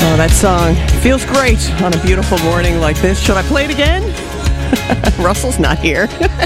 Oh, that song feels great on a beautiful morning like this. Should I play it again? Russell's not here.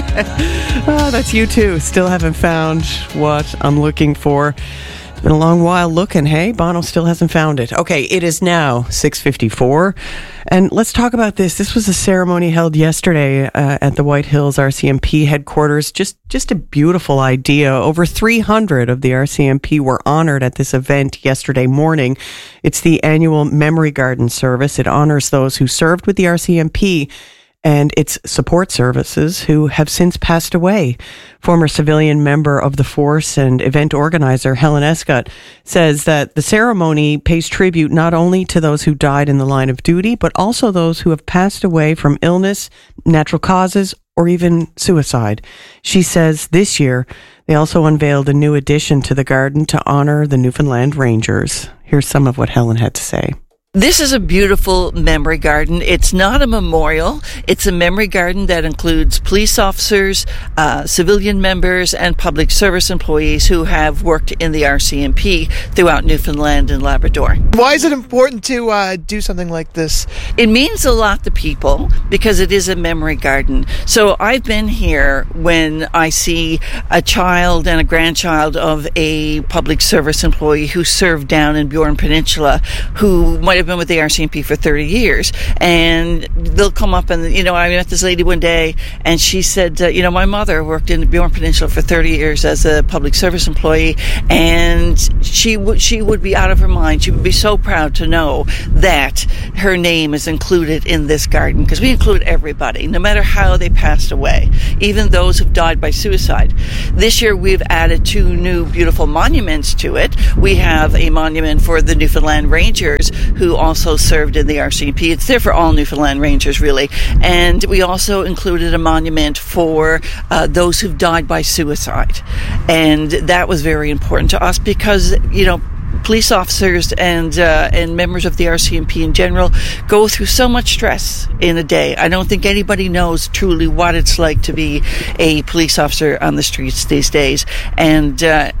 Oh, that's U2. Still haven't found what I'm looking for. It's been a long while looking. Hey, Bono still hasn't found it. Okay, it is now 6:54. And let's talk about this. This was a ceremony held yesterday at the White Hills RCMP headquarters. Just a beautiful idea. Over 300 of the RCMP were honored at this event yesterday morning. It's the annual Memory Garden service. It honors those who served with the RCMP and its support services who have since passed away. Former civilian member of the force and event organizer Helen Escott says that the ceremony pays tribute not only to those who died in the line of duty, but also those who have passed away from illness, natural causes, or even suicide. She says this year they also unveiled a new addition to the garden to honor the Newfoundland Rangers. Here's some of what Helen had to say. This is a beautiful memory garden. It's not a memorial. It's a memory garden that includes police officers, civilian members, and public service employees who have worked in the RCMP throughout Newfoundland and Labrador. Why is it important to do something like this? It means a lot to people because it is a memory garden. So I've been here when I see a child and a grandchild of a public service employee who served down in Bjorn Peninsula, who might have been with the RCMP for 30 years, and they'll come up and, I met this lady one day and she said, my mother worked in the Bjorn Peninsula for 30 years as a public service employee, and she would be out of her mind. She would be so proud to know that her name is included in this garden, because we include everybody, no matter how they passed away, even those who've died by suicide. This year we've added 2 new beautiful monuments to it. We have a monument for the Newfoundland Rangers, who also served in the RCMP. It's there for all Newfoundland Rangers, really. And we also included a monument for those who've died by suicide. And that was very important to us because, police officers and members of the RCMP in general go through so much stress in a day. I don't think anybody knows truly what it's like to be a police officer on the streets these days. And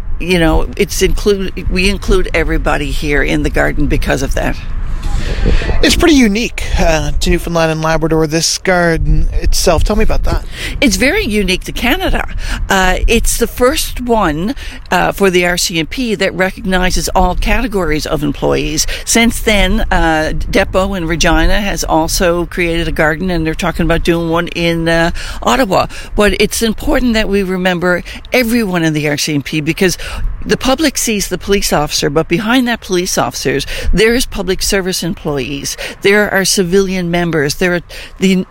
we include everybody here in the garden because of that. It's pretty unique to Newfoundland and Labrador, this garden itself. Tell me about that. It's very unique to Canada. It's the first one for the RCMP that recognizes all categories of employees. Since then, Depot in Regina has also created a garden, and they're talking about doing one in Ottawa. But it's important that we remember everyone in the RCMP, because the public sees the police officer, but behind that police officers, there is public service employees. There are civilian members. There are the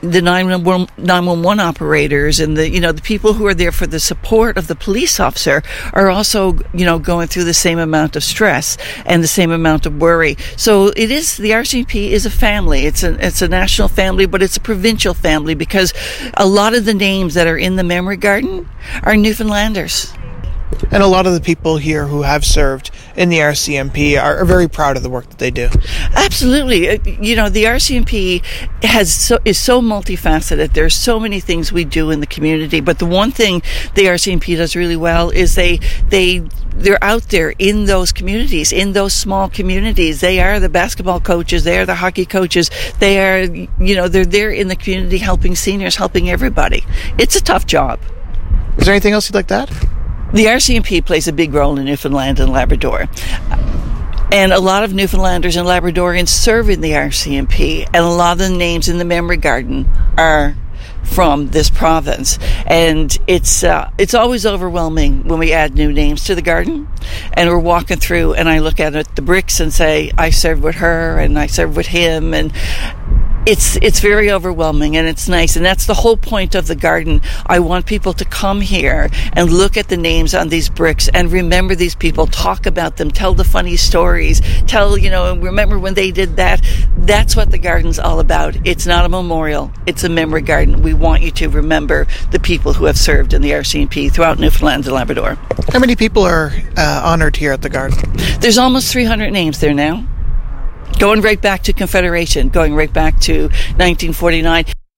911 operators, and the people who are there for the support of the police officer are also, going through the same amount of stress and the same amount of worry. So the RCMP is a family. It's a national family, but it's a provincial family, because a lot of the names that are in the memory garden are Newfoundlanders. And a lot of the people here who have served in the RCMP are very proud of the work that they do. Absolutely. The RCMP is so multifaceted. There's so many things we do in the community, but the one thing the RCMP does really well is they're out there in those communities, in those small communities. They are the basketball coaches. They are the hockey coaches. They are, they're there in the community helping seniors, helping everybody. It's a tough job. Is there anything else you'd like to add? The RCMP plays a big role in Newfoundland and Labrador. And a lot of Newfoundlanders and Labradorians serve in the RCMP. And a lot of the names in the memory garden are from this province. And it's always overwhelming when we add new names to the garden. And we're walking through, and I look at the bricks and say, I served with her, and I served with him, and it's very overwhelming, and it's nice. And that's the whole point of the garden. I want people to come here and look at the names on these bricks and remember these people, talk about them, tell the funny stories, remember when they did that. That's what the garden's all about. It's not a memorial. It's a memory garden. We want you to remember the people who have served in the RCMP throughout Newfoundland and Labrador. How many people are honored here at the garden? There's almost 300 names there now. Going right back to Confederation, going right back to 1949.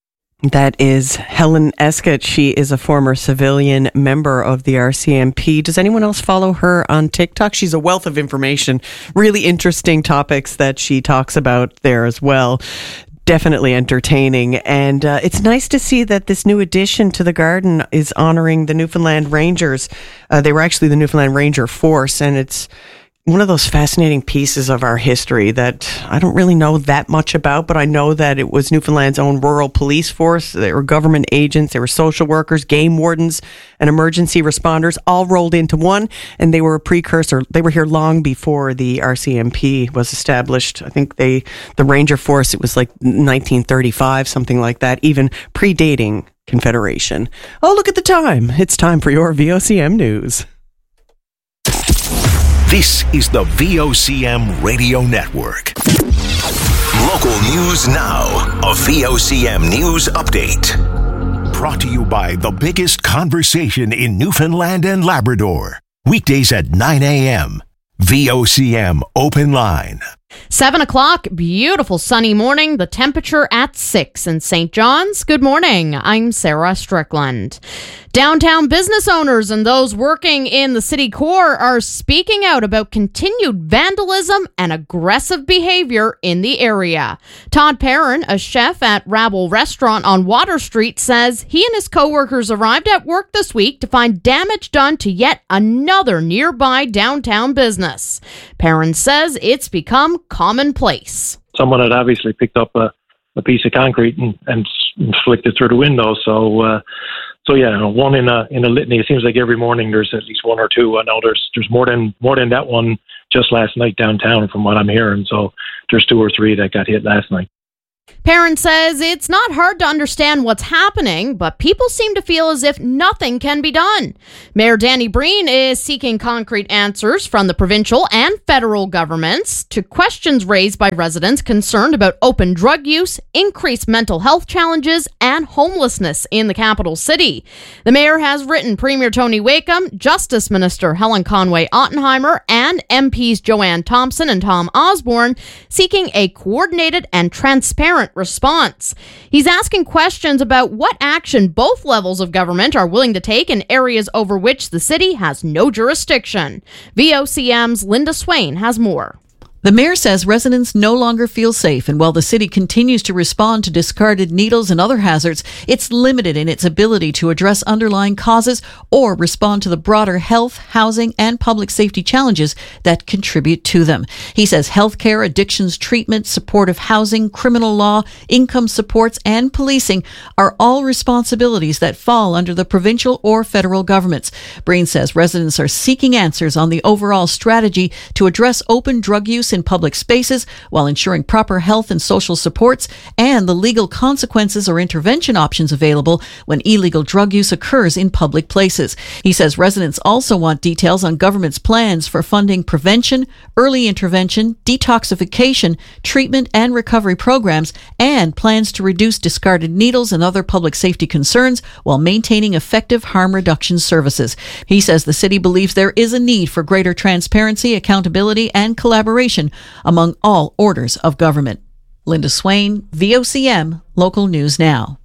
That is Helen Escott. She is a former civilian member of the RCMP. Does anyone else follow her on TikTok? She's a wealth of information, really interesting topics that she talks about there as well. Definitely entertaining. And it's nice to see that this new addition to the garden is honoring the Newfoundland Rangers. They were actually the Newfoundland Ranger Force, and it's one of those fascinating pieces of our history that I don't really know that much about, but I know that it was Newfoundland's own rural police force. They were government agents, they were social workers, game wardens, and emergency responders all rolled into one, and they were a precursor. They were here long before the RCMP was established. I think the Ranger Force, it was like 1935, something like that, even predating Confederation. Oh, look at the time. It's time for your VOCM news. This is the VOCM Radio Network. Local news now. A VOCM news update. Brought to you by the biggest conversation in Newfoundland and Labrador. Weekdays at 9 a.m. VOCM Open Line. 7 o'clock, beautiful sunny morning, the temperature at 6 in St. John's. Good morning, I'm Sarah Strickland. Downtown business owners and those working in the city core are speaking out about continued vandalism and aggressive behavior in the area. Todd Perrin, a chef at Rabble Restaurant on Water Street, says he and his co-workers arrived at work this week to find damage done to yet another nearby downtown business. Perrin says it's become commonplace. Someone had obviously picked up a piece of concrete and flicked it through the window. So yeah, one in a litany. It seems like every morning there's at least one or two. I know there's more than that one just last night downtown from what I'm hearing. So there's 2 or 3 that got hit last night. Perrin says it's not hard to understand what's happening, but people seem to feel as if nothing can be done. Mayor Danny Breen is seeking concrete answers from the provincial and federal governments to questions raised by residents concerned about open drug use, increased mental health challenges, and homelessness in the capital city. The mayor has written Premier Tony Wakeham, Justice Minister Helen Conway-Ottenheimer, and MPs Joanne Thompson and Tom Osborne, seeking a coordinated and transparent response. He's asking questions about what action both levels of government are willing to take in areas over which the city has no jurisdiction. VOCM's Linda Swain has more. The mayor says residents no longer feel safe, and while the city continues to respond to discarded needles and other hazards, it's limited in its ability to address underlying causes or respond to the broader health, housing, and public safety challenges that contribute to them. He says healthcare, addictions treatment, supportive housing, criminal law, income supports, and policing are all responsibilities that fall under the provincial or federal governments. Breen says residents are seeking answers on the overall strategy to address open drug use in public spaces while ensuring proper health and social supports and the legal consequences or intervention options available when illegal drug use occurs in public places. He says residents also want details on government's plans for funding prevention, early intervention, detoxification, treatment and recovery programs, and plans to reduce discarded needles and other public safety concerns while maintaining effective harm reduction services. He says the city believes there is a need for greater transparency, accountability, and collaboration among all orders of government. Linda Swain, VOCM, Local News Now.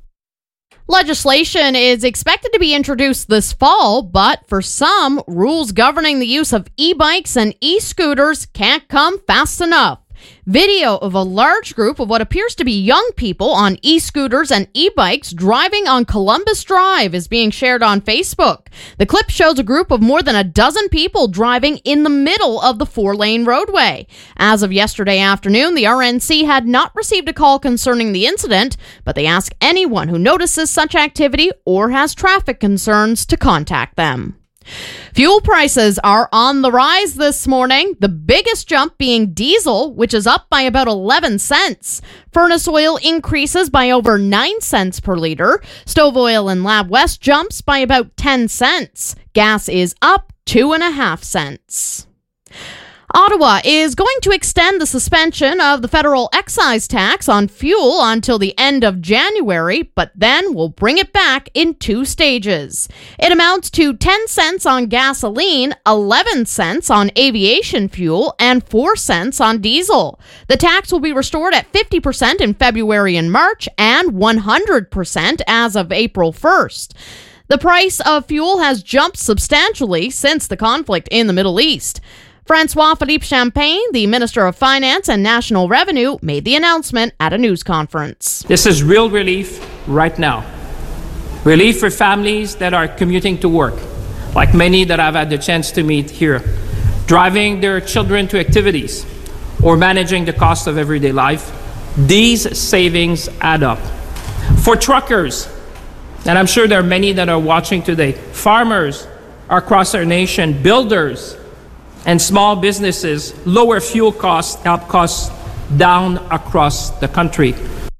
Legislation is expected to be introduced this fall, but for some, rules governing the use of e-bikes and e-scooters can't come fast enough. Video of a large group of what appears to be young people on e-scooters and e-bikes driving on Columbus Drive is being shared on Facebook. The clip shows a group of more than a dozen people driving in the middle of the 4-lane roadway. As of yesterday afternoon, the RNC had not received a call concerning the incident, but they ask anyone who notices such activity or has traffic concerns to contact them. Fuel prices are on the rise this morning, the biggest jump being diesel, which is up by about 11 cents. Furnace oil increases by over 9 cents per liter. Stove oil in Lab West jumps by about 10 cents. Gas is up 2.5 cents. Ottawa is going to extend the suspension of the federal excise tax on fuel until the end of January, but then will bring it back in 2 stages. It amounts to 10 cents on gasoline, 11 cents on aviation fuel, and 4 cents on diesel. The tax will be restored at 50% in February and March and 100% as of April 1st. The price of fuel has jumped substantially since the conflict in the Middle East. François-Philippe Champagne, the Minister of Finance and National Revenue, made the announcement at a news conference. This is real relief right now. Relief for families that are commuting to work, like many that I've had the chance to meet here, driving their children to activities, or managing the cost of everyday life. These savings add up. For truckers, and I'm sure there are many that are watching today, farmers across our nation, builders, and small businesses, lower fuel costs help costs down across the country.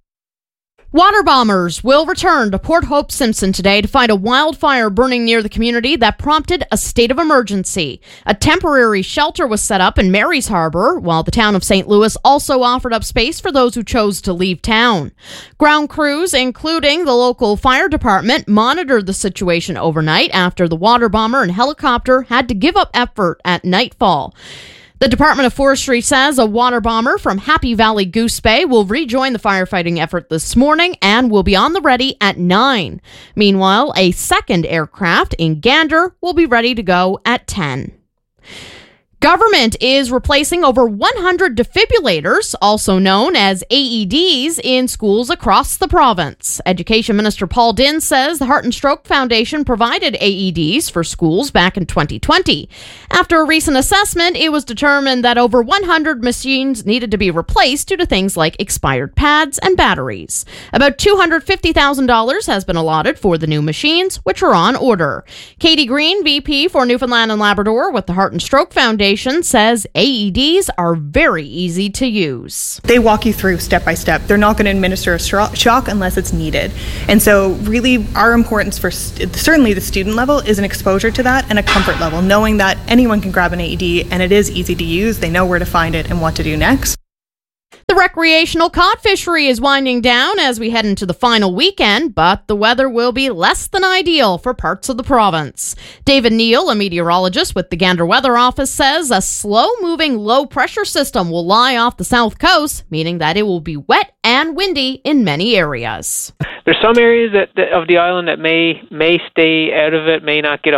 Water bombers will return to Port Hope Simpson today to fight a wildfire burning near the community that prompted a state of emergency. A temporary shelter was set up in Mary's Harbor, while the town of St. Louis also offered up space for those who chose to leave town. Ground crews, including the local fire department, monitored the situation overnight after the water bomber and helicopter had to give up effort at nightfall. The Department of Forestry says a water bomber from Happy Valley Goose Bay will rejoin the firefighting effort this morning and will be on the ready at 9. Meanwhile, a second aircraft in Gander will be ready to go at 10. Government is replacing over 100 defibrillators, also known as AEDs, in schools across the province. Education Minister Paul Dinn says the Heart and Stroke Foundation provided AEDs for schools back in 2020. After a recent assessment, it was determined that over 100 machines needed to be replaced due to things like expired pads and batteries. About $250,000 has been allotted for the new machines, which are on order. Katie Green, VP for Newfoundland and Labrador with the Heart and Stroke Foundation, says AEDs are very easy to use. They walk you through step by step. They're not going to administer a shock unless it's needed. And so really our importance for certainly the student level is an exposure to that and a comfort level, knowing that anyone can grab an AED and it is easy to use. They know where to find it and what to do next. The recreational cod fishery is winding down as we head into the final weekend, but the weather will be less than ideal for parts of the province. David Neal, a meteorologist with the Gander Weather Office, says a slow-moving low-pressure system will lie off the south coast, meaning that it will be wet and windy in many areas. There's some areas of the island that may stay out of it, may not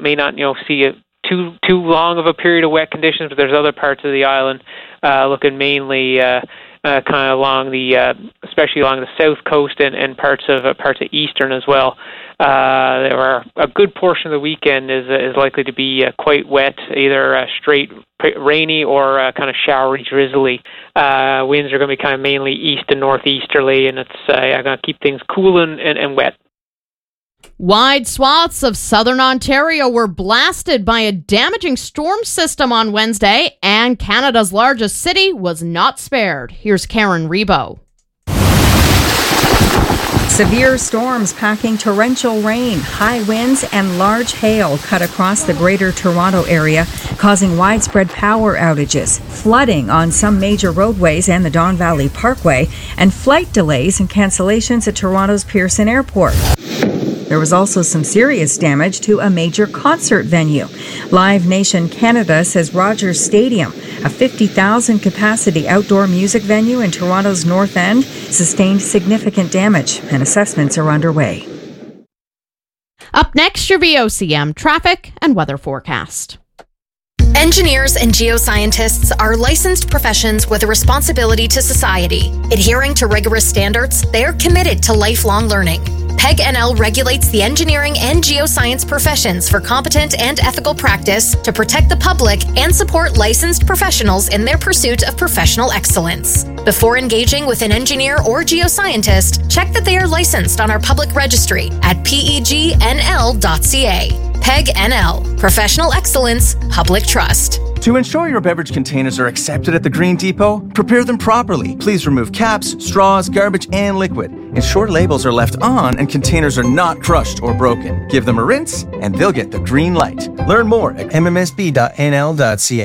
see it too long of a period of wet conditions, but there's other parts of the island looking mainly kind of along especially along the south coast and parts of eastern as well. There are a good portion of the weekend is likely to be quite wet, either straight rainy or kind of showery, drizzly. Winds are going to be kind of mainly east and northeasterly, and it's going to keep things cool and wet. Wide swaths of southern Ontario were blasted by a damaging storm system on Wednesday, and Canada's largest city was not spared. Here's Karen Rebo. Severe storms packing torrential rain, high winds, and large hail cut across the Greater Toronto area, causing widespread power outages, flooding on some major roadways and the Don Valley Parkway, and flight delays and cancellations at Toronto's Pearson Airport. There was also some serious damage to a major concert venue. Live Nation Canada says Rogers Stadium, a 50,000 capacity outdoor music venue in Toronto's North End, sustained significant damage, and assessments are underway. Up next, your VOCM traffic and weather forecast. Engineers and geoscientists are licensed professions with a responsibility to society. Adhering to rigorous standards, they are committed to lifelong learning. PEG NL regulates the engineering and geoscience professions for competent and ethical practice to protect the public and support licensed professionals in their pursuit of professional excellence. Before engaging with an engineer or geoscientist, check that they are licensed on our public registry at pegnl.ca. PEG NL, Professional Excellence, Public Trust. To ensure your beverage containers are accepted at the Green Depot, prepare them properly. Please remove caps, straws, garbage, and liquid. Ensure labels are left on and containers are not crushed or broken. Give them a rinse and they'll get the green light. Learn more at mmsb.nl.ca.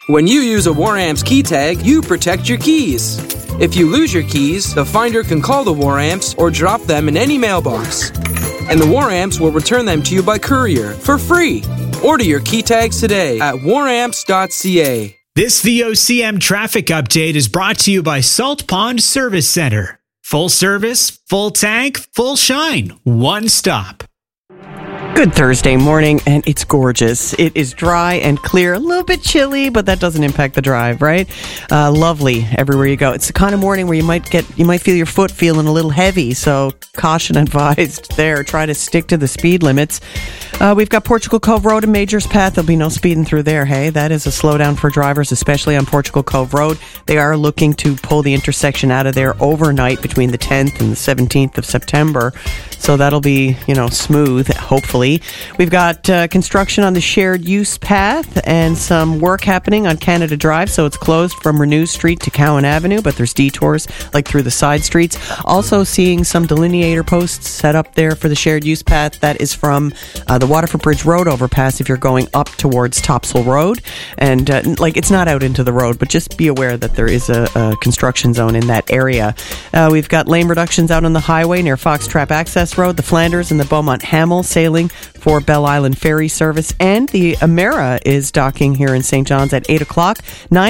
When you use a War Amps key tag, you protect your keys. If you lose your keys, the finder can call the War Amps or drop them in any mailbox. And the War Amps will return them to you by courier for free. Order your key tags today at waramps.ca. This VOCM traffic update is brought to you by Salt Pond Service Center. Full service, full tank, full shine. One stop. Good Thursday morning, and it's gorgeous. It is dry and clear, a little bit chilly, but that doesn't impact the drive, right? Lovely everywhere you go. It's the kind of morning where you might feel your foot feeling a little heavy, so caution advised there. Try to stick to the speed limits. We've got Portugal Cove Road and Majors Path. There'll be no speeding through there, hey? That is a slowdown for drivers, especially on Portugal Cove Road. They are looking to pull the intersection out of there overnight between the 10th and the 17th of September. So that'll be, smooth, hopefully. We've got construction on the shared use path and some work happening on Canada Drive. So it's closed from Renew Street to Cowan Avenue, but there's detours like through the side streets. Also seeing some delineator posts set up there for the shared use path. That is from the Waterford Bridge Road overpass if you're going up towards Topsail Road. And it's not out into the road, but just be aware that there is a construction zone in that area. We've got lane reductions out on the highway near Fox Trap Access Road, the Flanders and the Beaumont Hamel sailing for Bell Island Ferry Service, and the Amera is docking here in St. John's at 8 o'clock.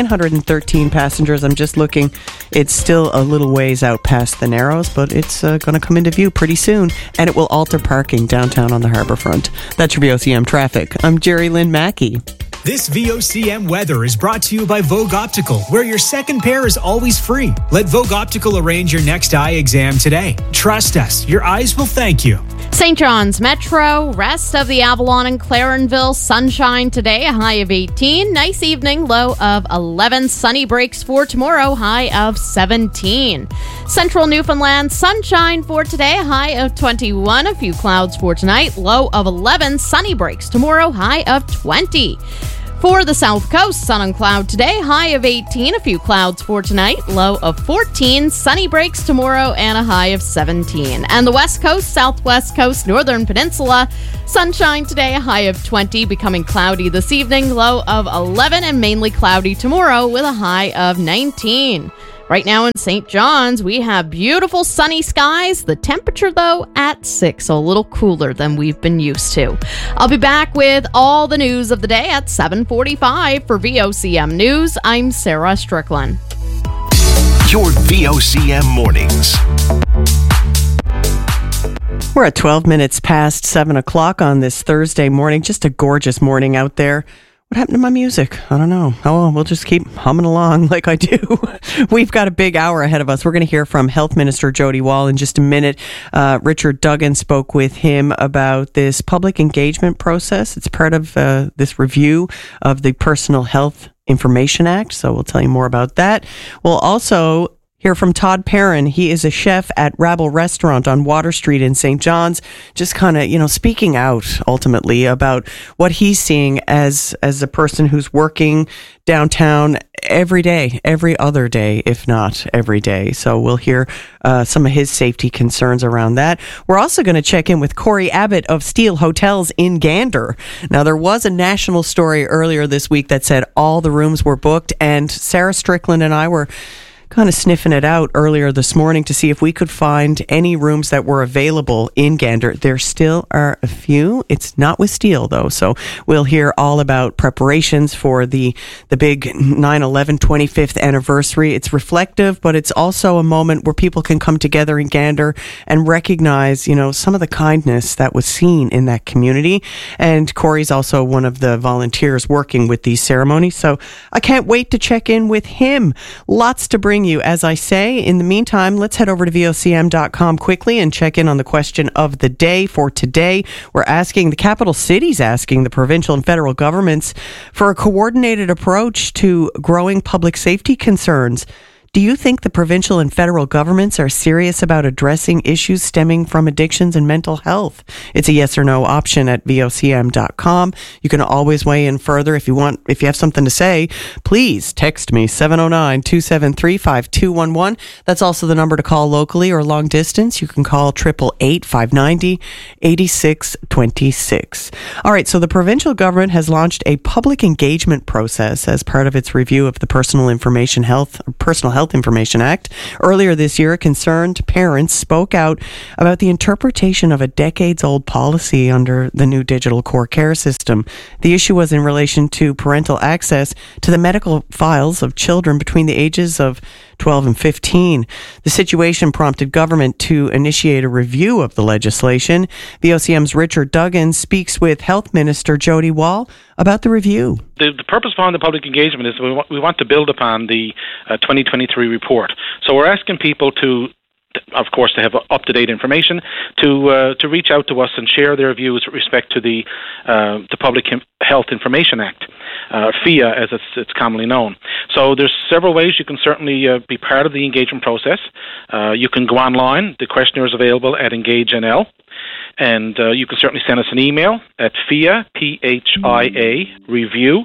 913 passengers. I'm just looking. It's still a little ways out past the Narrows, but it's going to come into view pretty soon, and it will alter parking downtown on the harbourfront. That's your VOCM traffic. I'm Jerry Lynn Mackey. This VOCM weather is brought to you by Vogue Optical, where your second pair is always free. Let Vogue Optical arrange your next eye exam today. Trust us, your eyes will thank you. St. John's Metro, rest of the Avalon and Clarenville, sunshine today, a high of 18. Nice evening, low of 11. Sunny breaks for tomorrow, high of 17. Central Newfoundland, sunshine for today, a high of 21. A few clouds for tonight, low of 11. Sunny breaks tomorrow, high of 20. For the South Coast, sun and cloud today, high of 18. A few clouds for tonight, low of 14. Sunny breaks tomorrow and a high of 17. And the West Coast, Southwest Coast, Northern Peninsula, sunshine today, a high of 20. Becoming cloudy this evening, low of 11. And mainly cloudy tomorrow with a high of 19. Right now in St. John's, we have beautiful sunny skies. The temperature, though, at 6, so a little cooler than we've been used to. I'll be back with all the news of the day at 7:45 for VOCM News. I'm Sarah Strickland. Your VOCM mornings. We're at 12 minutes past 7 o'clock on this Thursday morning. Just a gorgeous morning out there. What happened to my music? I don't know. Oh, well, we'll just keep humming along like I do. We've got a big hour ahead of us. We're going to hear from Health Minister Jody Wall in just a minute. Richard Duggan spoke with him about this public engagement process. It's part of this review of the Personal Health Information Act. So we'll tell you more about that. We'll also hear from Todd Perrin. He is a chef at Rabble Restaurant on Water Street in St. John's, just kind of, speaking out ultimately about what he's seeing as a person who's working downtown every day, every other day, if not every day. So we'll hear some of his safety concerns around that. We're also going to check in with Corey Abbott of Steel Hotels in Gander. Now, there was a national story earlier this week that said all the rooms were booked, and Sarah Strickland and I were kind of sniffing it out earlier this morning to see if we could find any rooms that were available in Gander. There still are a few. It's not with Steel, though. So we'll hear all about preparations for the big 9/11 25th anniversary. It's reflective, but it's also a moment where people can come together in Gander and recognize, some of the kindness that was seen in that community. And Corey's also one of the volunteers working with these ceremonies. So I can't wait to check in with him. Lots to bring you, as I say. In the meantime, let's head over to VOCM.com quickly and check in on the question of the day for today. The capital city's asking the provincial and federal governments for a coordinated approach to growing public safety concerns. Do you think the provincial and federal governments are serious about addressing issues stemming from addictions and mental health? It's a yes or no option at vocm.com. You can always weigh in further if you have something to say. Please text me 709-273-5211. That's also the number to call locally or long distance. You can call 888-590-8626. All right, so the provincial government has launched a public engagement process as part of its review of the Personal Health Information Act. Earlier this year, concerned parents spoke out about the interpretation of a decades-old policy under the new digital core care system. The issue was in relation to parental access to the medical files of children between the ages of 12 and 15. The situation prompted government to initiate a review of the legislation. VOCM's Richard Duggan speaks with Health Minister Jody Wall about the review. The purpose behind the public engagement is we want to build upon the 2023 report. So we're asking people to, of course, to have up-to-date information, to reach out to us and share their views with respect to the Public Health Information Act, FHIA as it's commonly known. So there's several ways you can certainly be part of the engagement process. You can go online. The questionnaire is available at EngageNL. And you can certainly send us an email at PHIA, PHIA, review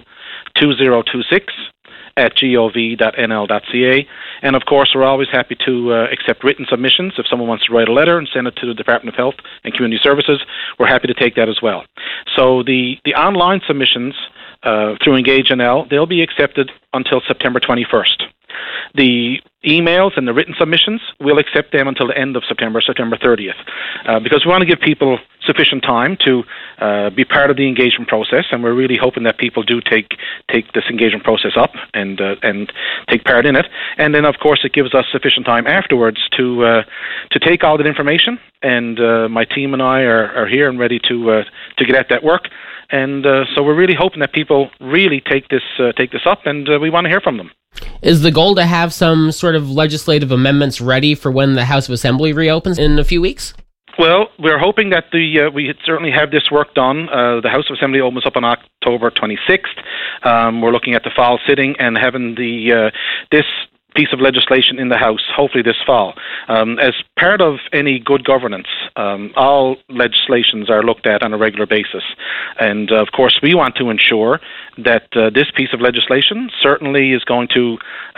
2026 at gov.nl.ca. And of course, we're always happy to accept written submissions. If someone wants to write a letter and send it to the Department of Health and Community Services, we're happy to take that as well. So the online submissions through EngageNL, they'll be accepted until September 21st. The emails and the written submissions, we'll accept them until the end of September 30th, because we want to give people sufficient time to be part of the engagement process, and we're really hoping that people do take this engagement process up and take part in it. And then, of course, it gives us sufficient time afterwards to take all that information, and my team and I are here and ready to get at that work. And so we're really hoping that people really take this up, and we want to hear from them. Is the goal to have some sort of legislative amendments ready for when the House of Assembly reopens in a few weeks? Well, we're hoping that we certainly have this work done. The House of Assembly opens up on October 26th. We're looking at the fall sitting and having this piece of legislation in the House, hopefully this fall. As part of any good governance, all legislations are looked at on a regular basis. And, of course, we want to ensure that this piece of legislation certainly is going to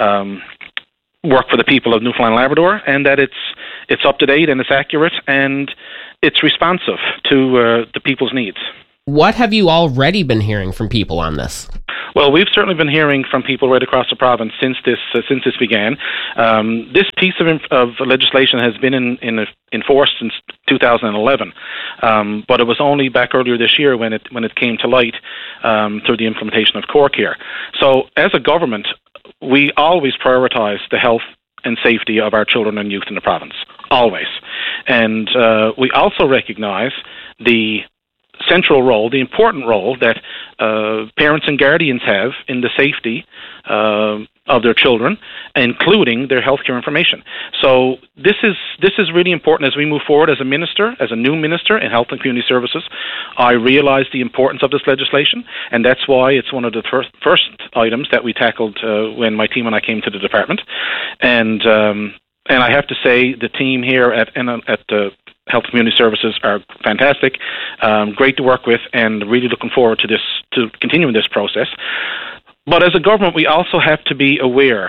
work for the people of Newfoundland and Labrador, and that it's up to date and it's accurate and it's responsive to the people's needs. What have you already been hearing from people on this? Well, we've certainly been hearing from people right across the province since this began. This piece of legislation has been in force since 2011, but it was only back earlier this year when it came to light through the implementation of Core Care. So, as a government, we always prioritise the health and safety of our children and youth in the province, always. And we also recognise the central role, the important role that parents and guardians have in the safety of their children, including their healthcare information. So this is really important as we move forward as a minister, as a new minister in Health and Community Services. I realize the importance of this legislation, and that's why it's one of the first items that we tackled when my team and I came to the department. And I have to say the team here at the Health and Community Services are fantastic, great to work with, and really looking forward to continuing this process. But as a government, we also have to be aware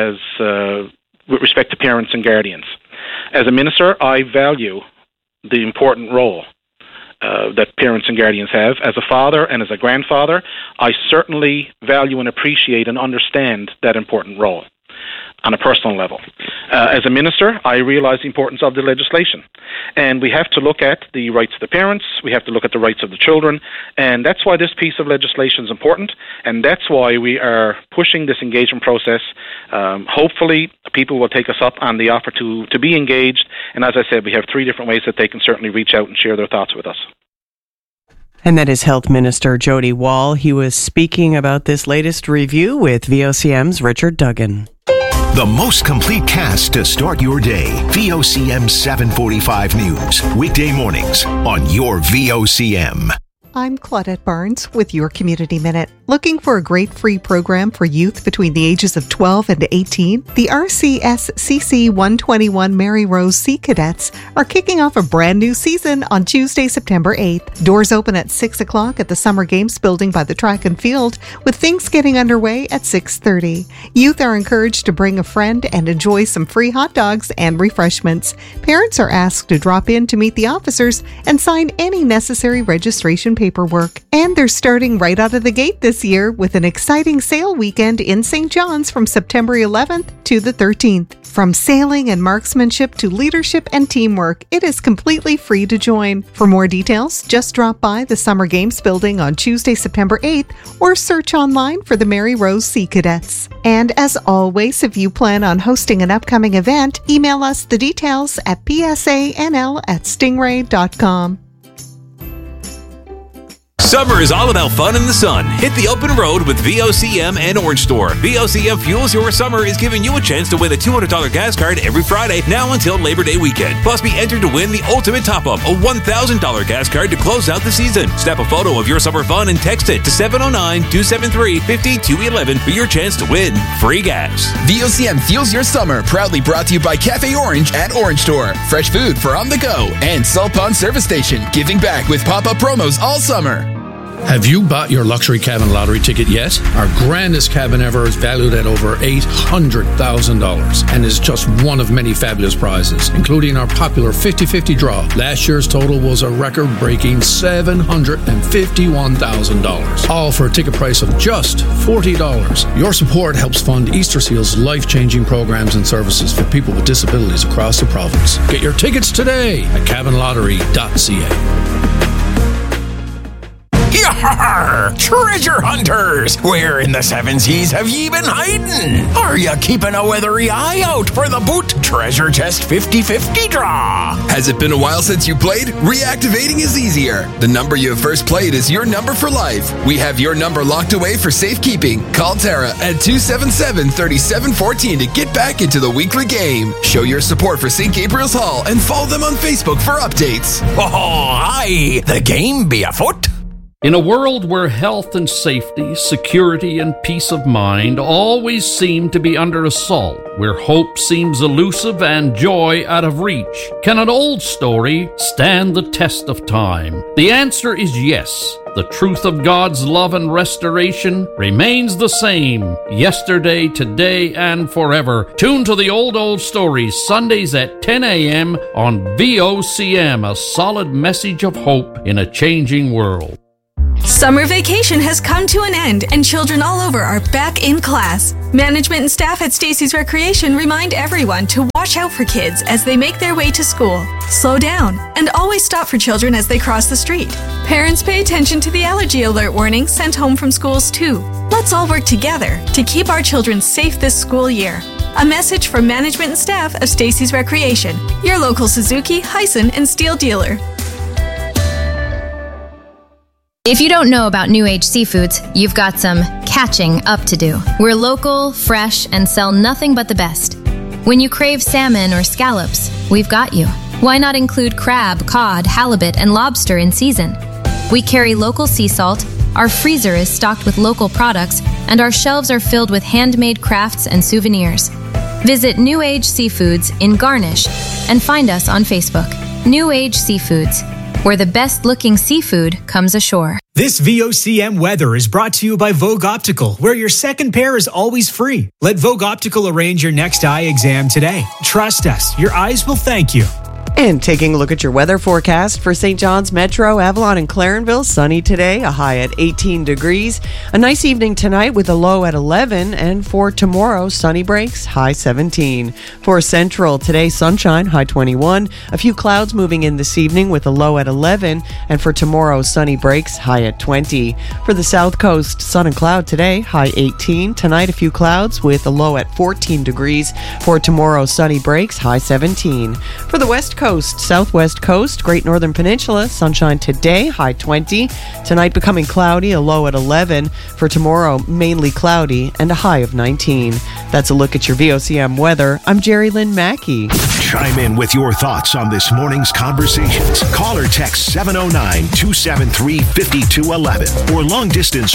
with respect to parents and guardians. As a minister, I value the important role that parents and guardians have. As a father and as a grandfather, I certainly value and appreciate and understand that important role on a personal level. As a minister, I realize the importance of the legislation. And we have to look at the rights of the parents, we have to look at the rights of the children, and that's why this piece of legislation is important, and that's why we are pushing this engagement process. Hopefully, people will take us up on the offer to be engaged, and as I said, we have 3 different ways that they can certainly reach out and share their thoughts with us. And that is Health Minister Jody Wall. He was speaking about this latest review with VOCM's Richard Duggan. The most complete cast to start your day. VOCM 745 News. Weekday mornings on your VOCM. I'm Claudette Barnes with your Community Minute. Looking for a great free program for youth between the ages of 12 and 18? The RCSCC 121 Mary Rose Sea Cadets are kicking off a brand new season on Tuesday, September 8th. Doors open at 6 o'clock at the Summer Games building by the track and field, with things getting underway at 6:30. Youth are encouraged to bring a friend and enjoy some free hot dogs and refreshments. Parents are asked to drop in to meet the officers and sign any necessary registration paperwork. And they're starting right out of the gate this year with an exciting sail weekend in St. John's from September 11th to the 13th. From sailing and marksmanship to leadership and teamwork, it is completely free to join. For more details, just drop by the Summer Games building on Tuesday, September 8th, or search online for the Mary Rose Sea Cadets. And as always, if you plan on hosting an upcoming event, email us the details at psanl@stingray.com. Summer is all about fun in the sun. Hit the open road with VOCM and Orange Store. VOCM Fuels Your Summer is giving you a chance to win a $200 gas card every Friday, now until Labor Day weekend. Plus, be entered to win the ultimate top-up, a $1,000 gas card to close out the season. Snap a photo of your summer fun and text it to 709-273-5211 for your chance to win free gas. VOCM Fuels Your Summer, proudly brought to you by Cafe Orange at Orange Store. Fresh food for on the go. And Salt Pond Service Station, giving back with pop-up promos all summer. Have you bought your luxury cabin lottery ticket yet? Our grandest cabin ever is valued at over $800,000 and is just one of many fabulous prizes, including our popular 50-50 draw. Last year's total was a record-breaking $751,000, all for a ticket price of just $40. Your support helps fund Easter Seal's life-changing programs and services for people with disabilities across the province. Get your tickets today at cabinlottery.ca. Yar! Treasure hunters! Where in the seven seas have ye been hiding? Are ya keeping a weathery eye out for the Boot Treasure Chest 50-50 draw? Has it been a while since you played? Reactivating is easier. The number you have first played is your number for life. We have your number locked away for safekeeping. Call Tara at 277-3714 to get back into the weekly game. Show your support for St. Gabriel's Hall and follow them on Facebook for updates. Oh, aye! The game be afoot! In a world where health and safety, security and peace of mind always seem to be under assault, where hope seems elusive and joy out of reach, can an old story stand the test of time? The answer is yes. The truth of God's love and restoration remains the same, yesterday, today, and forever. Tune to the Old Stories, Sundays at 10 a.m. on VOCM, a solid message of hope in a changing world. Summer vacation has come to an end and children all over are back in class. Management and staff at Stacy's Recreation remind everyone to watch out for kids as they make their way to school. Slow down and always stop for children as they cross the street. Parents, pay attention to the allergy alert warning sent home from schools too. Let's all work together to keep our children safe this school year. A message from management and staff of Stacy's Recreation, your local Suzuki, Hyson, and Steel dealer. If you don't know about New Age Seafoods, you've got some catching up to do. We're local, fresh, and sell nothing but the best. When you crave salmon or scallops, we've got you. Why not include crab, cod, halibut, and lobster in season? We carry local sea salt, our freezer is stocked with local products, and our shelves are filled with handmade crafts and souvenirs. Visit New Age Seafoods in Garnish and find us on Facebook. New Age Seafoods, where the best-looking seafood comes ashore. This VOCM weather is brought to you by Vogue Optical, where your second pair is always free. Let Vogue Optical arrange your next eye exam today. Trust us, your eyes will thank you. And taking a look at your weather forecast for St. John's Metro, Avalon, and Clarenville. Sunny today, a high at 18 degrees. A nice evening tonight with a low at 11. And for tomorrow, sunny breaks, high 17. For Central, today, sunshine, high 21. A few clouds moving in this evening with a low at 11. And for tomorrow, sunny breaks, high at 20. For the South Coast, sun and cloud today, high 18. Tonight, a few clouds with a low at 14 degrees. For tomorrow, sunny breaks, high 17. For the West Coast, Southwest Coast, Great Northern Peninsula, sunshine today, high 20. Tonight becoming cloudy, a low at 11. For tomorrow, mainly cloudy and a high of 19. That's a look at your VOCM weather. I'm Jerry Lynn Mackey. Chime in with your thoughts on this morning's conversations. Call or text 709-273-5211 or long distance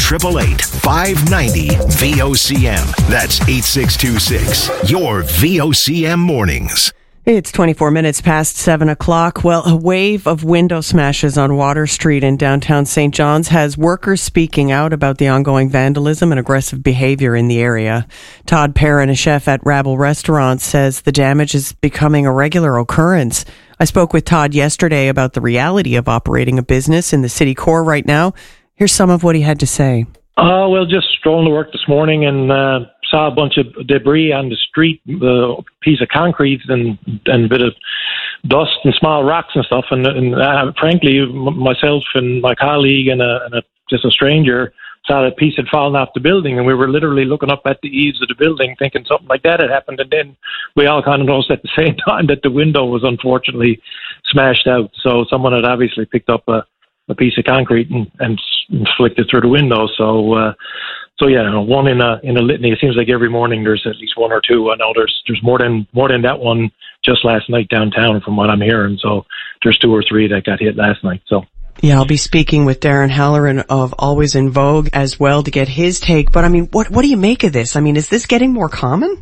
1-888-590-VOCM. That's 8626. Your VOCM mornings. It's 24 minutes past 7 o'clock. Well, a wave of window smashes on Water Street in downtown St. John's has workers speaking out about the ongoing vandalism and aggressive behavior in the area. Todd Perrin, a chef at Rabble Restaurant, says the damage is becoming a regular occurrence. I spoke with Todd yesterday about the reality of operating a business in the city core right now. Here's some of what he had to say. Well, just strolling to work this morning and saw a bunch of debris on the street, a piece of concrete and a bit of dust and small rocks and stuff. And frankly, myself and my colleague and just a stranger saw that piece had fallen off the building, and we were literally looking up at the eaves of the building thinking something like that had happened. And then we all kind of noticed at the same time that the window was unfortunately smashed out. So someone had obviously picked up a piece of concrete and flicked it through the window. So yeah, one in a litany. It seems like every morning there's at least one or two. I know there's more than that one just last night downtown from what I'm hearing. So there's 2 or 3 that got hit last night. So yeah, I'll be speaking with Darren Halloran of Always in Vogue as well to get his take. But I mean, what do you make of this? I mean, is this getting more common?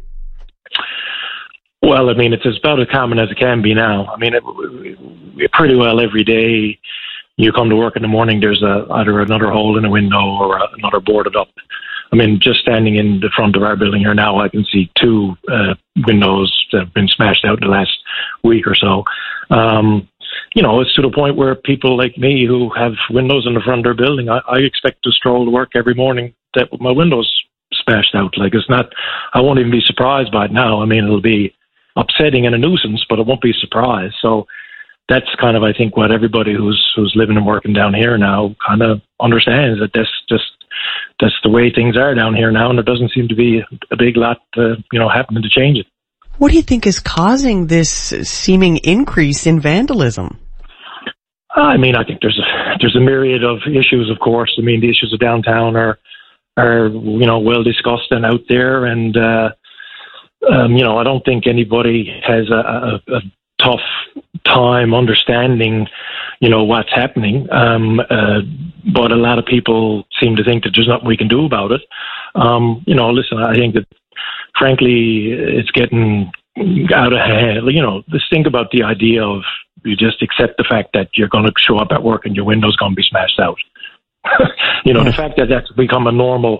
Well, I mean, it's about as common as it can be now. I mean, it pretty well every day. You come to work in the morning, there's either another hole in a window or another boarded up. I mean, just standing in the front of our building here now, I can see 2 windows that have been smashed out in the last week or so. It's to the point where people like me who have windows in the front of their building, I expect to stroll to work every morning that my windows smashed out. Like, it's not, I won't even be surprised by it now. I mean, it'll be upsetting and a nuisance, but I won't be surprised. So that's kind of, I think, what everybody who's living and working down here now kind of understands, that that's the way things are down here now, and there doesn't seem to be a big lot, happening to change it. What do you think is causing this seeming increase in vandalism? I mean, I think there's a myriad of issues, of course. I mean, the issues of downtown are well discussed and out there, and I don't think anybody has a tough time understanding, what's happening. But a lot of people seem to think that there's nothing we can do about it. Listen, I think that frankly, it's getting out of hand. Just think about the idea of you just accept the fact that you're going to show up at work and your window's going to be smashed out. The fact that that's become a normal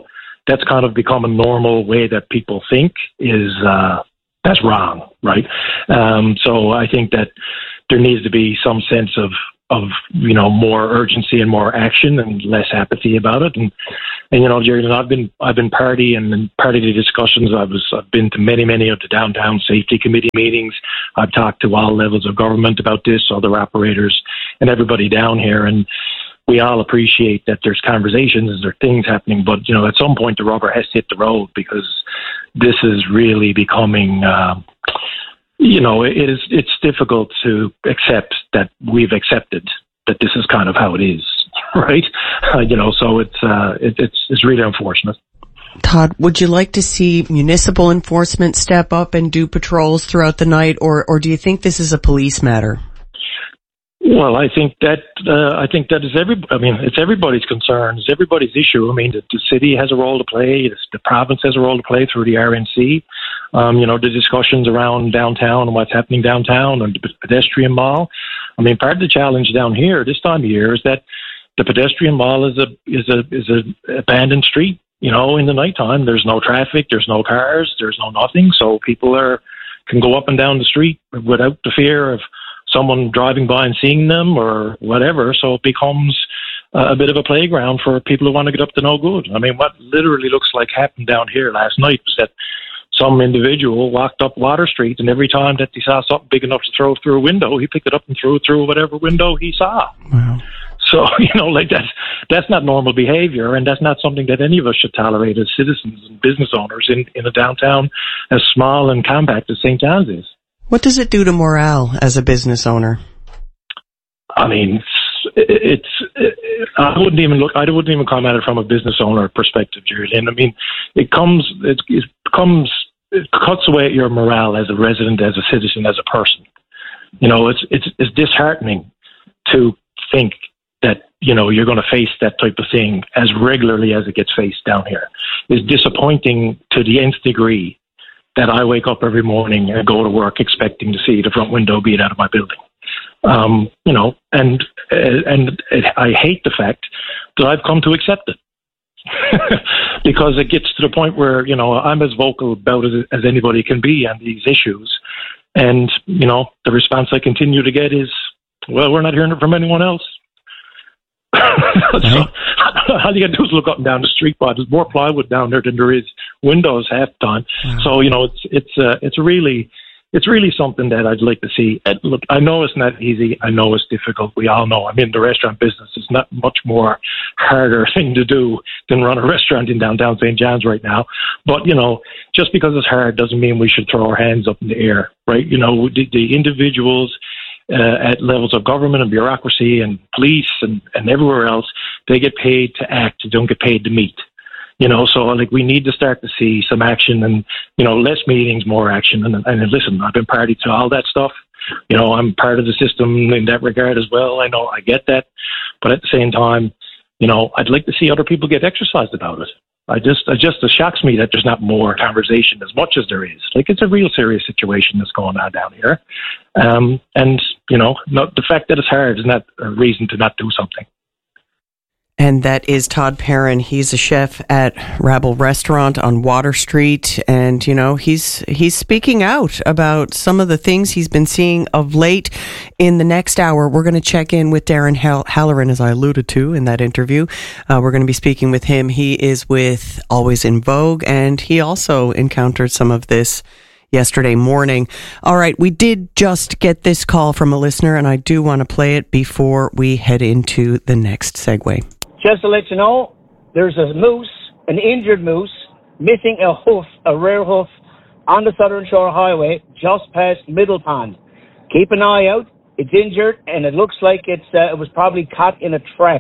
way that people think is, that's wrong, right? So I think that there needs to be some sense of more urgency and more action and less apathy about it. And Jerry, I've been party and part of the discussions. I've been to many of the downtown safety committee meetings. I've talked to all levels of government about this, other operators and everybody down here. And we all appreciate that there's conversations, there are things happening, but at some point the rubber has to hit the road, because this is really becoming, it's difficult to accept that we've accepted that this is kind of how it is, right? So it's really unfortunate. Todd, would you like to see municipal enforcement step up and do patrols throughout the night, or do you think this is a police matter? Well, I think that is it's everybody's concern. It's everybody's issue. I mean, the city has a role to play. The province has a role to play through the RNC. The discussions around downtown and what's happening downtown and the pedestrian mall. I mean, part of the challenge down here this time of year is that the pedestrian mall is a abandoned street. In the nighttime, there's no traffic, there's no cars, there's no nothing. So people can go up and down the street without the fear of someone driving by and seeing them or whatever. So it becomes a bit of a playground for people who want to get up to no good. I mean, what literally looks like happened down here last night was that some individual walked up Water Street, and every time that he saw something big enough to throw through a window, he picked it up and threw it through whatever window he saw. Wow. So, that's not normal behavior, and that's not something that any of us should tolerate as citizens and business owners in a downtown as small and compact as St. John's is. What does it do to morale as a business owner? I mean, I wouldn't even come at it from a business owner perspective, Jerry. And I mean, it becomes it cuts away at your morale as a resident, as a citizen, as a person. You know, it's disheartening to think that, you know, you're going to face that type of thing as regularly as it gets faced down here. It's disappointing to the nth degree that I wake up every morning and go to work expecting to see the front window beat out of my building. You know, and I hate the fact that I've come to accept it. Because it gets to the point where, you know, I'm as vocal about it as anybody can be on these issues. And, you know, the response I continue to get is, well, we're not hearing it from anyone else. So all you got to do is look up and down the street, but there's more plywood down there than there is windows half the time. So, you know, it's really something that I'd like to see. And look, I know it's not easy. I know it's difficult. We all know. I mean, the restaurant business is not much more harder thing to do than run a restaurant in downtown St. John's right now. But, you know, just because it's hard doesn't mean we should throw our hands up in the air, right? You know, the individuals at levels of government and bureaucracy and police and everywhere else, they get paid to act. They don't get paid to meet. You know, so like we need to start to see some action and, you know, less meetings, more action. And listen, I've been party to all that stuff. You know, I'm part of the system in that regard as well. I know I get that. But at the same time, you know, I'd like to see other people get exercised about it. It shocks me that there's not more conversation as much as there is. Like, it's a real serious situation that's going on down here. And, you know, the fact that it's hard is not a reason to not do something. And that is Todd Perrin. He's a chef at Rabble Restaurant on Water Street. And, you know, he's speaking out about some of the things he's been seeing of late. In the next hour, we're going to check in with Darren Halloran, as I alluded to in that interview. We're going to be speaking with him. He is with Always in Vogue, and he also encountered some of this yesterday morning. All right, we did just get this call from a listener, and I do want to play it before we head into the next segue. Just to let you know, there's a moose, an injured moose, missing a hoof, a rear hoof, on the Southern Shore Highway, just past Middle Pond. Keep an eye out. It's injured, and it looks like it was probably caught in a trap.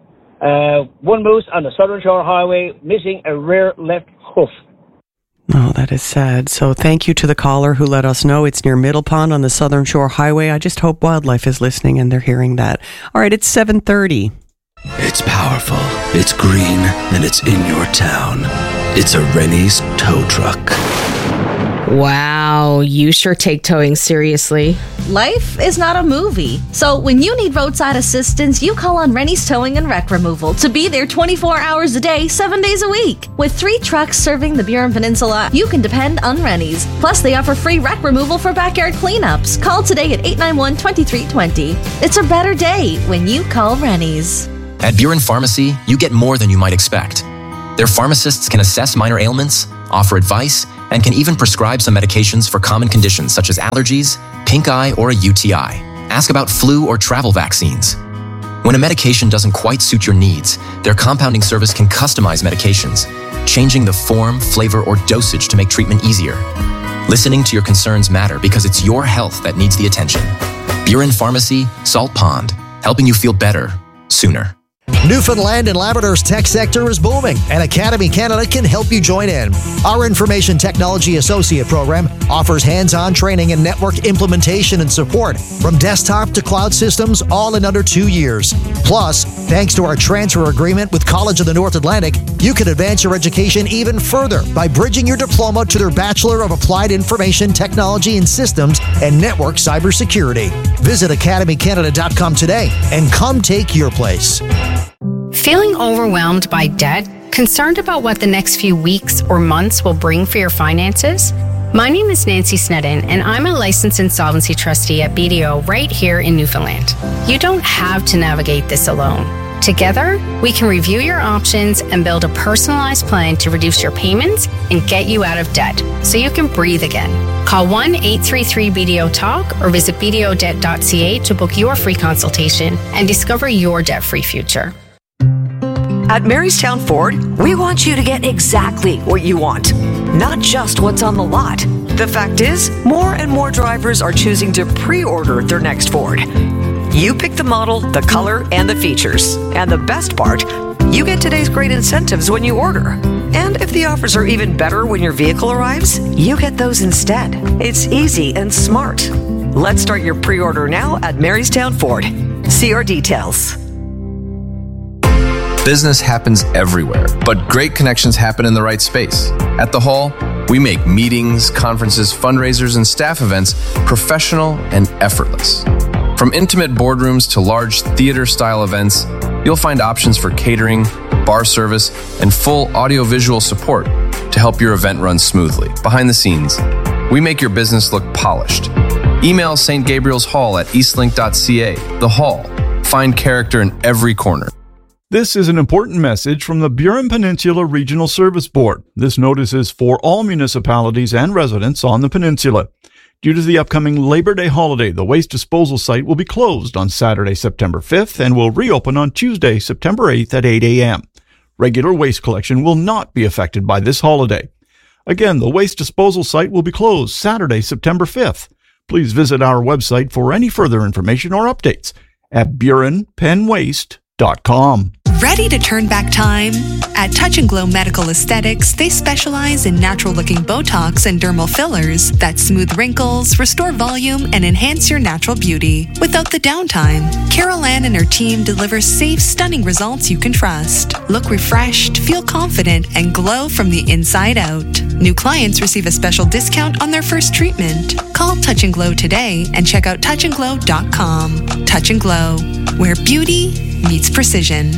One moose on the Southern Shore Highway, missing a rear left hoof. Oh, that is sad. So thank you to the caller who let us know. It's near Middle Pond on the Southern Shore Highway. I just hope Wildlife is listening and they're hearing that. All right, it's 7:30. It's powerful, it's green, and it's in your town. It's a Rennie's tow truck. Wow, you sure take towing seriously. Life is not a movie. So when you need roadside assistance, you call on Rennie's Towing and Wreck Removal to be there 24 hours a day, 7 days a week. With 3 trucks serving the Burin Peninsula, you can depend on Rennie's. Plus, they offer free wreck removal for backyard cleanups. Call today at 891-2320. It's a better day when you call Rennie's. At Burin Pharmacy, you get more than you might expect. Their pharmacists can assess minor ailments, offer advice, and can even prescribe some medications for common conditions such as allergies, pink eye, or a UTI. Ask about flu or travel vaccines. When a medication doesn't quite suit your needs, their compounding service can customize medications, changing the form, flavor, or dosage to make treatment easier. Listening to your concerns matter because it's your health that needs the attention. Burin Pharmacy, Salt Pond, helping you feel better, sooner. Newfoundland and Labrador's tech sector is booming, and Academy Canada can help you join in. Our Information Technology Associate program offers hands-on training in network implementation and support, from desktop to cloud systems, all in under 2 years. Plus, thanks to our transfer agreement with College of the North Atlantic, you can advance your education even further by bridging your diploma to their Bachelor of Applied Information Technology and Systems and Network Cybersecurity. Visit academycanada.com today and come take your place. Feeling overwhelmed by debt? Concerned about what the next few weeks or months will bring for your finances? My name is Nancy Snedden, and I'm a licensed insolvency trustee at BDO right here in Newfoundland. You don't have to navigate this alone. Together, we can review your options and build a personalized plan to reduce your payments and get you out of debt so you can breathe again. Call 1-833-BDO-TALK or visit bdodebt.ca to book your free consultation and discover your debt-free future. At Marystown Ford, we want you to get exactly what you want, not just what's on the lot. The fact is, more and more drivers are choosing to pre-order their next Ford. You pick the model, the color, and the features. And the best part, you get today's great incentives when you order. And if the offers are even better when your vehicle arrives, you get those instead. It's easy and smart. Let's start your pre-order now at Marystown Ford. See our details. Business happens everywhere, but great connections happen in the right space. At The Hall, we make meetings, conferences, fundraisers, and staff events professional and effortless. From intimate boardrooms to large theater-style events, you'll find options for catering, bar service, and full audiovisual support to help your event run smoothly. Behind the scenes, we make your business look polished. Email St. Gabriel's Hall at eastlink.ca. The Hall. Find character in every corner. This is an important message from the Burin Peninsula Regional Service Board. This notice is for all municipalities and residents on the peninsula. Due to the upcoming Labor Day holiday, the waste disposal site will be closed on Saturday, September 5th and will reopen on Tuesday, September 8th at 8 a.m. Regular waste collection will not be affected by this holiday. Again, the waste disposal site will be closed Saturday, September 5th. Please visit our website for any further information or updates at burinpenwaste.com. Ready to turn back time? At Touch and Glow Medical Aesthetics, they specialize in natural-looking Botox and dermal fillers that smooth wrinkles, restore volume, and enhance your natural beauty without the downtime. Carol Ann and her team deliver safe, stunning results you can trust. Look refreshed, feel confident, and glow from the inside out. New clients receive a special discount on their first treatment. Call Touch and Glow today and check out touchandglow.com. Touch and Glow, where beauty meets precision.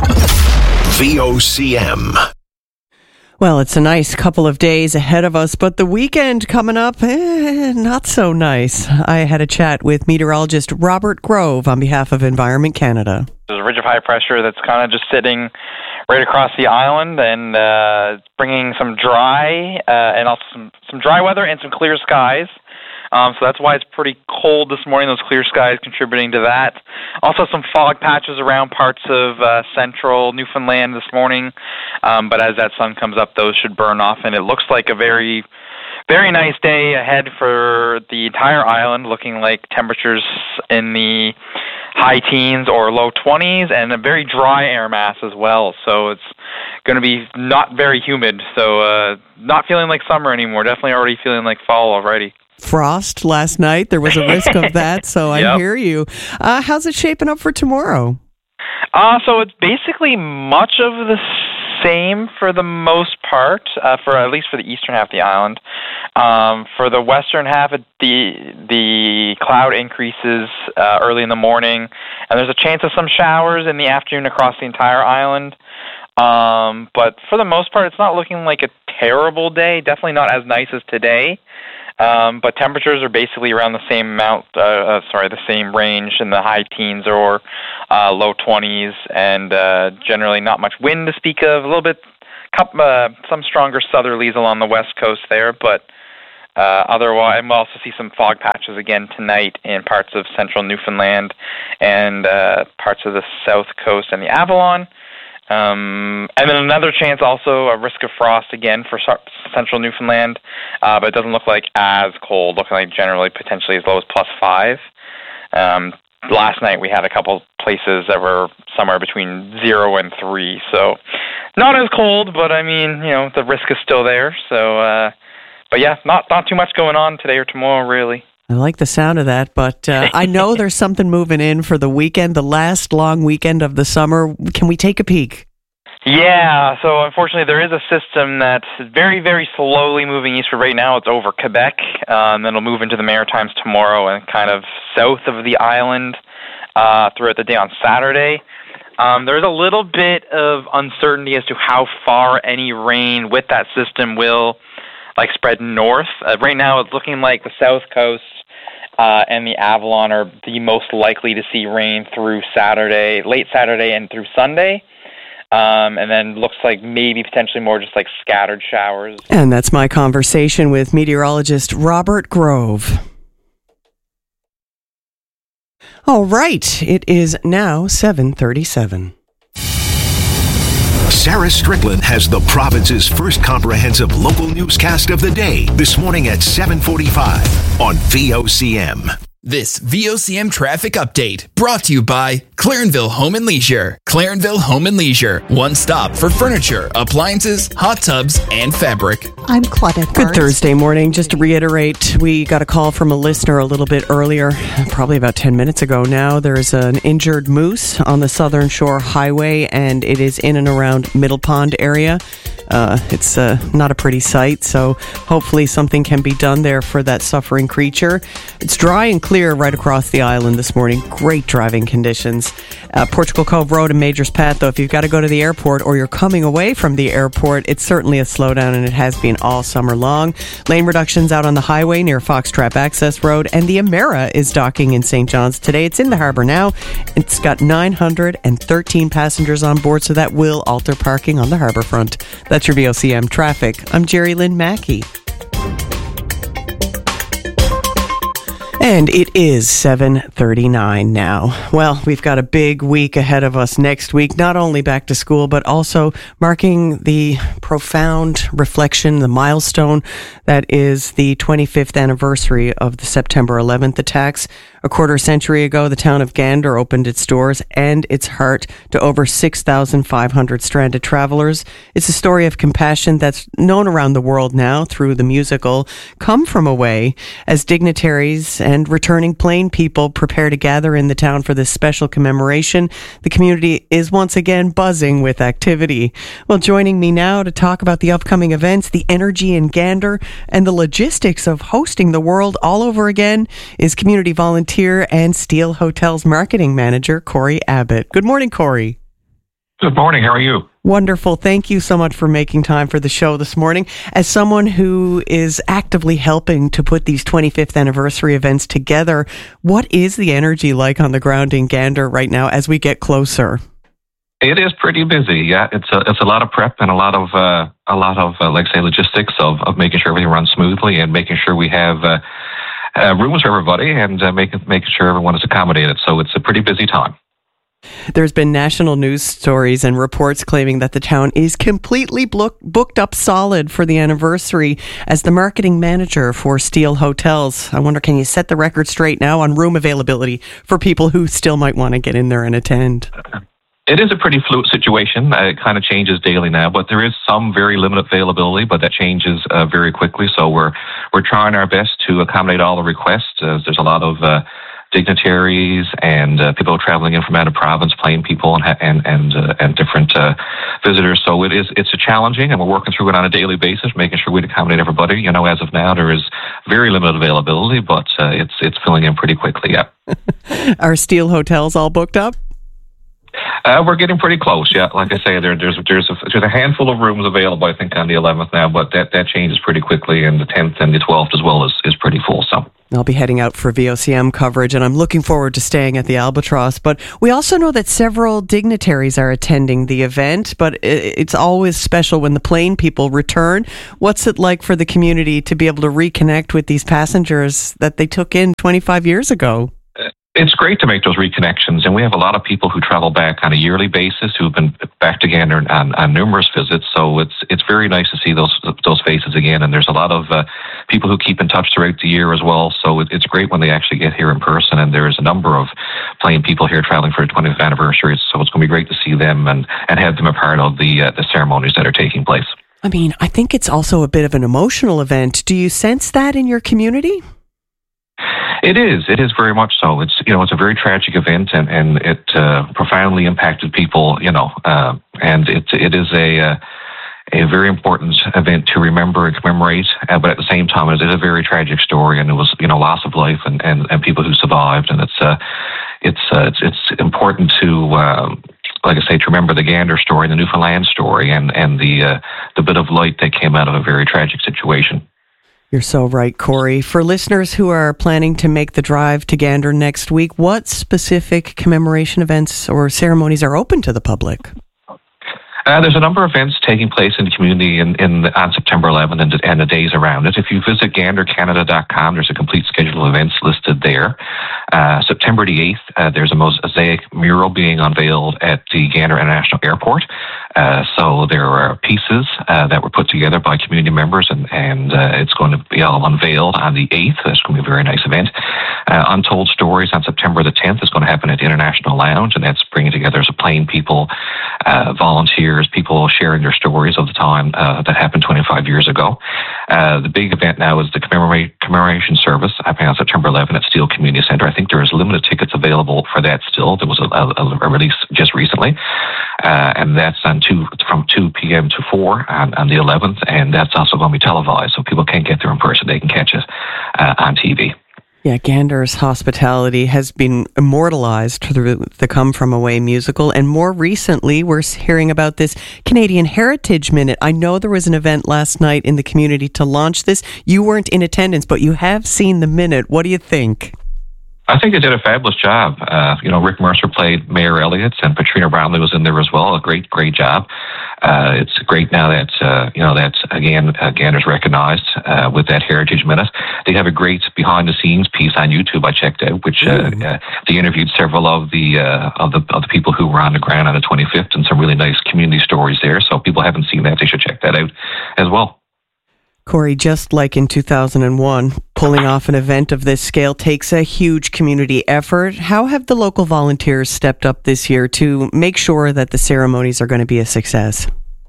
VOCM. Well, it's a nice couple of days ahead of us, but the weekend coming up, not so nice. I had a chat with meteorologist Robert Grove on behalf of Environment Canada. There's a ridge of high pressure that's kind of just sitting right across the island and bringing some dry and also some dry weather and some clear skies. So that's why it's pretty cold this morning, those clear skies contributing to that. Also some fog patches around parts of central Newfoundland this morning, but as that sun comes up, those should burn off, and it looks like a very, very nice day ahead for the entire island, looking like temperatures in the high teens or low 20s, and a very dry air mass as well, so it's going to be not very humid, so not feeling like summer anymore, definitely already feeling like fall already. Frost last night. There was a risk of that, so I hear you. How's it shaping up for tomorrow? So it's basically much of the same for the most part, for at least for the eastern half of the island. For the western half, the cloud increases early in the morning, and there's a chance of some showers in the afternoon across the entire island. But for the most part, it's not looking like a terrible day. Definitely not as nice as today. But temperatures are basically around the same the same range in the high teens or low 20s, and generally not much wind to speak of. A little bit, some stronger southerlies along the west coast there, but otherwise, we'll also see some fog patches again tonight in parts of central Newfoundland and parts of the south coast and the Avalon. And then another chance, also a risk of frost again for central Newfoundland, but it doesn't look like as cold, looking like generally potentially as low as +5. Last night we had a couple places that were somewhere between 0 and 3, so not as cold, but I mean, the risk is still there. So, but yeah, not too much going on today or tomorrow, really. I like the sound of that, but I know there's something moving in for the weekend, the last long weekend of the summer. Can we take a peek? Yeah, so unfortunately there is a system that's very, very slowly moving eastward. Right now it's over Quebec, and then it'll move into the Maritimes tomorrow and kind of south of the island throughout the day on Saturday. There's a little bit of uncertainty as to how far any rain with that system will spread north. Right now it's looking like the south coast and the Avalon are the most likely to see rain through Saturday, late Saturday and through Sunday. And then looks like maybe potentially more just scattered showers. And that's my conversation with meteorologist Robert Grove. All right, it is now 7:37. Sarah Strickland has the province's first comprehensive local newscast of the day this morning at 7:45 on VOCM. This VOCM traffic update brought to you by Clarenville Home and Leisure. Clarenville Home and Leisure, one stop for furniture, appliances, hot tubs, and fabric. I'm Claudette Good Thursday morning. Just to reiterate, we got a call from a listener a little bit earlier, probably about 10 minutes ago now. There's an injured moose on the Southern Shore Highway, and it is in and around Middle Pond area. It's not a pretty sight, so hopefully something can be done there for that suffering creature. It's dry and clear right across the island this morning. Great driving conditions. Portugal Cove Road and Majors Path, though, if you've got to go to the airport or you're coming away from the airport, it's certainly a slowdown, and it has been all summer long. Lane reductions out on the highway near Foxtrap Access Road, and the Emera is docking in St. John's today. It's in the harbor now. It's got 913 passengers on board, so that will alter parking on the harbor front. That's your VOCM traffic. I'm Jerry Lynn Mackey. And it is 7:39 now. Well, we've got a big week ahead of us next week, not only back to school, but also marking the profound reflection, the milestone that is the 25th anniversary of the September 11th attacks. A quarter century ago, the town of Gander opened its doors and its heart to over 6,500 stranded travelers. It's a story of compassion that's known around the world now through the musical Come From Away, as dignitaries and returning Plain people prepare to gather in the town for this special commemoration. The community is once again buzzing with activity. Well, joining me now to talk about the upcoming events, the energy in Gander, and the logistics of hosting the world all over again is community volunteer and Steele Hotels marketing manager, Corey Abbott. Good morning, Corey. Good morning. How are you? Wonderful. Thank you so much for making time for the show this morning. As someone who is actively helping to put these 25th anniversary events together, what is the energy like on the ground in Gander right now as we get closer? It is pretty busy. Yeah, it's a lot of prep and a lot of like say logistics of making sure everything runs smoothly and making sure we have rooms for everybody and making sure everyone is accommodated. So it's a pretty busy time. There's been national news stories and reports claiming that the town is completely booked up solid for the anniversary. As the marketing manager for Steele Hotels, I wonder, can you set the record straight now on room availability for people who still might want to get in there and attend? It is a pretty fluid situation. It kind of changes daily now, but there is some very limited availability, but that changes very quickly. So we're trying our best to accommodate all the requests. There's a lot of dignitaries and people traveling in from out of province, Plain people and different visitors. So it's a challenging, and we're working through it on a daily basis, making sure we accommodate everybody. You know, as of now, there is very limited availability, but it's filling in pretty quickly. Yeah. Are Steele Hotels all booked up? We're getting pretty close, yeah. Like I say, there's a handful of rooms available, I think, on the 11th now, but that changes pretty quickly, and the 10th and the 12th as well is pretty full. So I'll be heading out for VOCM coverage, and I'm looking forward to staying at the Albatross. But we also know that several dignitaries are attending the event, but it's always special when the Plain people return. What's it like for the community to be able to reconnect with these passengers that they took in 25 years ago? It's great to make those reconnections, and we have a lot of people who travel back on a yearly basis who've been back to Gander on numerous visits. So it's very nice to see those faces again, and there's a lot of people who keep in touch throughout the year as well. So it's great when they actually get here in person, and there's a number of Plain people here traveling for the 20th anniversary. So it's going to be great to see them and have them a part of the ceremonies that are taking place. I mean, I think it's also a bit of an emotional event. Do you sense that in your community? It is very much so. It's a very tragic event, and it profoundly impacted people. And it is a very important event to remember and commemorate. But at the same time, it is a very tragic story, and it was loss of life and people who survived. And it's important to like I say, to remember the Gander story, the Newfoundland story, and the bit of light that came out of a very tragic situation. You're so right, Corey. For listeners who are planning to make the drive to Gander next week, what specific commemoration events or ceremonies are open to the public? There's a number of events taking place in the community on September 11th and the days around it. If you visit gandercanada.com, there's a complete schedule of events listed there. September the 8th, there's a mosaic mural being unveiled at the Gander International Airport. So there are pieces that were put together by community members, and it's going to be all unveiled on the 8th. That's going to be a very nice event. Untold Stories on September the 10th is going to happen at the International Lounge, and that's bringing together some plain people, volunteers, people sharing their stories of the time that happened 25 years ago. The big event now is the commemoration service happening on September 11th at Steele Community Centre. I think there is limited tickets available for that still. There was a release just recently, and that's from 2 p.m. to 4 on the 11th, and that's also going to be televised, so people can't get there in person. They can catch it on TV. Yeah, Gander's hospitality has been immortalized through the Come From Away musical, and more recently we're hearing about this Canadian Heritage Minute. I know there was an event last night in the community to launch this. You weren't in attendance, but you have seen the minute. What do you think? I think they did a fabulous job. Rick Mercer played Mayor Elliott, and Patrina Brownlee was in there as well. A great job. It's great now that that's again Gander's recognized with that Heritage Minute. They have a great behind-the-scenes piece on YouTube I checked out, which they interviewed several of the people who were on the ground on the 25th, and some really nice community stories there. So if people haven't seen that, they should check that out as well. Corey, just like in 2001, pulling off an event of this scale takes a huge community effort. How have the local volunteers stepped up this year to make sure that the ceremonies are going to be a success?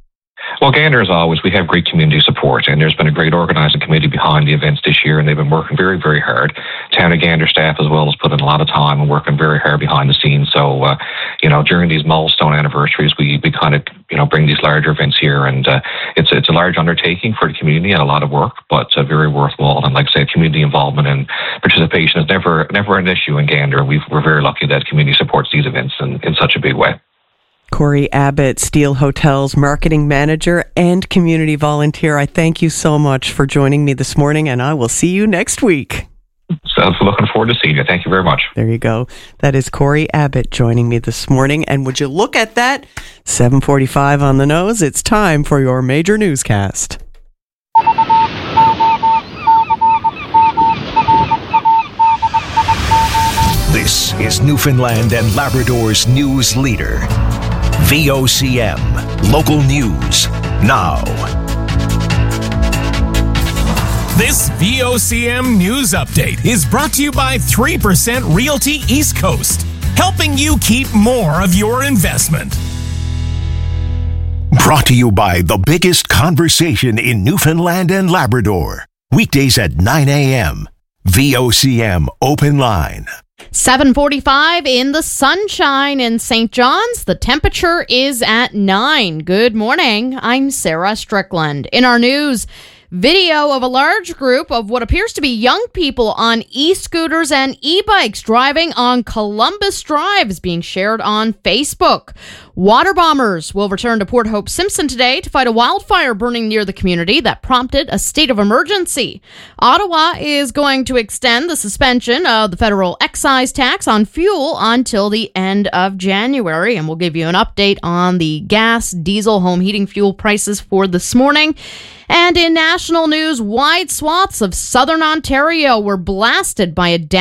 Well, Gander, as always, we have great community support, and there's been a great organizing committee behind the events this year, and they've been working very, very hard. Town of Gander staff as well has put in a lot of time and working very hard behind the scenes. So, during these milestone anniversaries, we kind of, bring these larger events here, and it's a large undertaking for the community and a lot of work, but very worthwhile. And like I said, community involvement and participation is never an issue in Gander. We're very lucky that community supports these events in such a big way. Corey Abbott, Steele Hotels Marketing Manager and Community Volunteer, I thank you so much for joining me this morning, and I will see you next week. So looking forward to seeing you. Thank you very much. There you go. That is Corey Abbott joining me this morning. And would you look at that? 7:45 on the nose. It's time for your major newscast. This is Newfoundland and Labrador's news leader. VOCM. Local news now. This VOCM news update is brought to you by 3% Realty East Coast, helping you keep more of your investment. Brought to you by the biggest conversation in Newfoundland and Labrador. Weekdays at 9 a.m. VOCM Open Line. 7:45 in the sunshine in St. John's. The temperature is at 9. Good morning. I'm Sarah Strickland. In our news, video of a large group of what appears to be young people on e-scooters and e-bikes driving on Columbus Drive is being shared on Facebook. Water bombers will return to Port Hope Simpson today to fight a wildfire burning near the community that prompted a state of emergency. Ottawa is going to extend the suspension of the federal excise tax on fuel until the end of January, and we'll give you an update on the gas, diesel, home heating fuel prices for this morning. And in national news, wide swaths of southern Ontario were blasted by a